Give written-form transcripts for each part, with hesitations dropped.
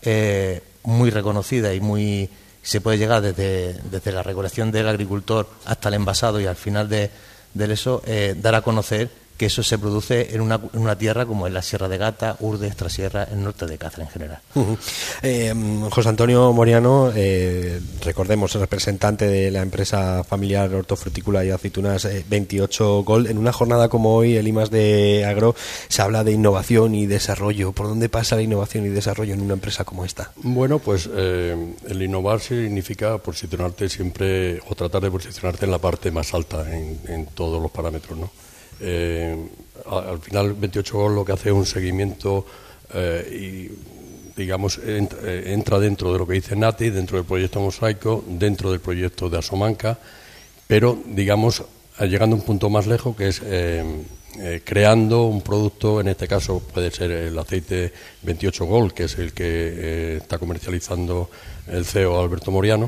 muy reconocida y muy se puede llegar desde la recolección del agricultor hasta el envasado y al final de eso dar a conocer que eso se produce en una tierra como es la Sierra de Gata, Urdes, Trasierra, el norte de Cáceres en general. José Antonio Moriano, recordemos, el representante de la empresa familiar hortofrutícola y aceitunas 28 Gold. En una jornada como hoy, el I+D Agro, se habla de innovación y desarrollo. ¿Por dónde pasa la innovación y desarrollo en una empresa como esta? Bueno, pues el innovar significa posicionarte siempre o tratar de posicionarte en la parte más alta en todos los parámetros, ¿no? Al final 28 Gold lo que hace es un seguimiento y digamos entra dentro de lo que dice Nati, dentro del proyecto Mosaico, dentro del proyecto de Asomanca, pero digamos llegando a un punto más lejos, que es creando un producto. En este caso puede ser el aceite 28 Gold, que es el que está comercializando el CEO Alberto Moriano,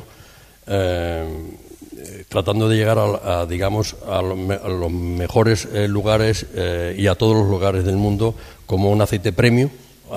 tratando de llegar a los mejores lugares y a todos los lugares del mundo como un aceite premium,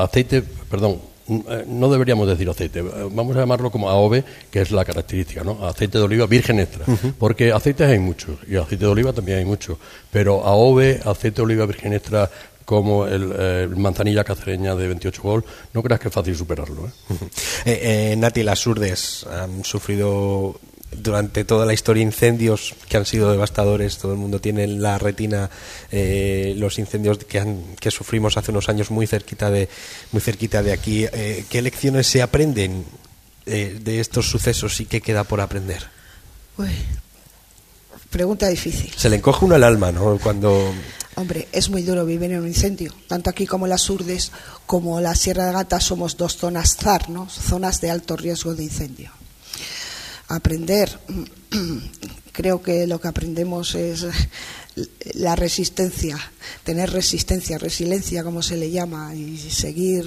no deberíamos decir aceite, vamos a llamarlo como AOVE, que es la característica, ¿no? Aceite de oliva virgen extra, porque aceites hay muchos y aceite de oliva también hay mucho, pero AOVE, aceite de oliva virgen extra como el manzanilla cacereña de 28 Gold, no creas que es fácil superarlo, Nati, las Urdes han sufrido durante toda la historia incendios que han sido devastadores. Todo el mundo tiene en la retina los incendios que sufrimos hace unos años muy cerquita de aquí. ¿Qué lecciones se aprenden de estos sucesos y qué queda por aprender? Uy, pregunta difícil. Se le encoge uno el alma, ¿no? Cuando... Hombre, es muy duro vivir en un incendio. Tanto aquí como las Urdes, como la Sierra de Gata, somos dos zonas ZAR, ¿no? Zonas de alto riesgo de incendio. Aprender, creo que lo que aprendemos es la resistencia, tener resistencia, resiliencia, como se le llama, y seguir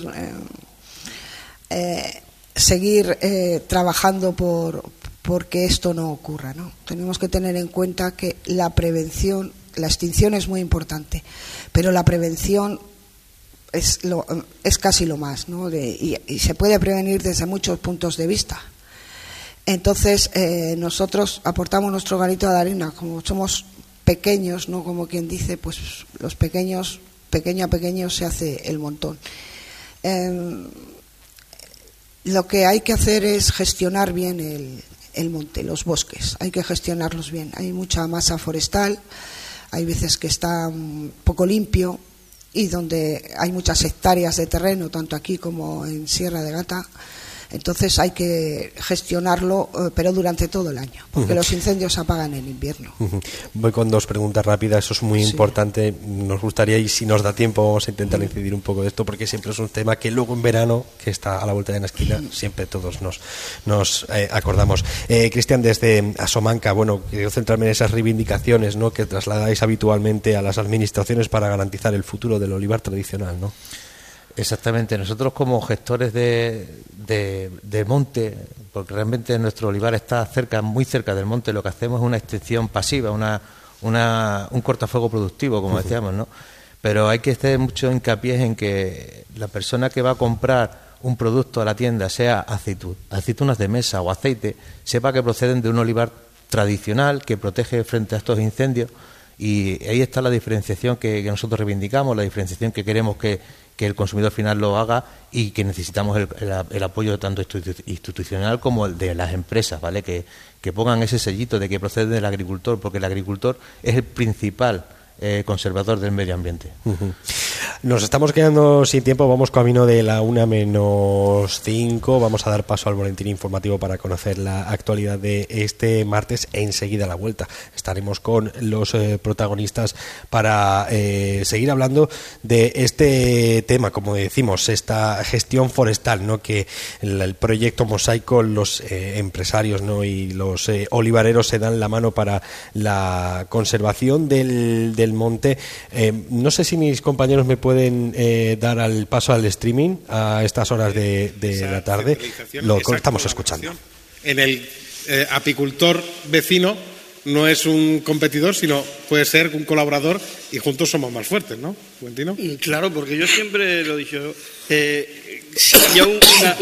trabajando porque esto no ocurra, ¿no? Tenemos que tener en cuenta que la prevención, la extinción es muy importante, pero la prevención es casi lo más, ¿no? Y se puede prevenir desde muchos puntos de vista. Entonces nosotros aportamos nuestro granito de arena, como somos pequeños, no como quien dice, pues los pequeños, pequeño a pequeño se hace el montón. Lo que hay que hacer es gestionar bien el monte, los bosques, hay que gestionarlos bien. Hay mucha masa forestal, hay veces que está un poco limpio y donde hay muchas hectáreas de terreno, tanto aquí como en Sierra de Gata. Entonces hay que gestionarlo, pero durante todo el año, porque los incendios se apagan en invierno. Voy con dos preguntas rápidas, eso es muy importante. Nos gustaría, y si nos da tiempo, vamos a intentar incidir un poco de esto, porque siempre es un tema que luego en verano, que está a la vuelta de la esquina, siempre todos nos acordamos. Cristian, desde Asomanca, bueno, quiero centrarme en esas reivindicaciones, ¿no?, que trasladáis habitualmente a las administraciones para garantizar el futuro del olivar tradicional, ¿no? Exactamente. Nosotros como gestores de monte, porque realmente nuestro olivar está muy cerca del monte, lo que hacemos es una extensión pasiva, un cortafuego productivo, como decíamos, ¿no? Pero hay que hacer mucho hincapié en que la persona que va a comprar un producto a la tienda, sea aceitunas de mesa o aceite, sepa que proceden de un olivar tradicional que protege frente a estos incendios. Y ahí está la diferenciación que nosotros reivindicamos, la diferenciación que queremos que el consumidor final lo haga y que necesitamos el apoyo tanto institucional como el de las empresas, ¿vale? Que pongan ese sellito de que procede del agricultor, porque el agricultor es el principal conservador del medio ambiente. Nos estamos quedando sin tiempo, vamos camino de la 1:05, vamos a dar paso al boletín informativo para conocer la actualidad de este martes. Enseguida a la vuelta estaremos con los protagonistas para seguir hablando de este tema, como decimos, esta gestión forestal, ¿no?, que el proyecto Mosaico, los empresarios, ¿no?, y los olivareros se dan la mano para la conservación del monte. No sé si mis compañeros me pueden dar al paso al streaming a estas horas de la tarde. Lo estamos escuchando. En el apicultor vecino no es un competidor, sino puede ser un colaborador, y juntos somos más fuertes, ¿no, Juventino? Claro, porque yo siempre lo he dicho. Si había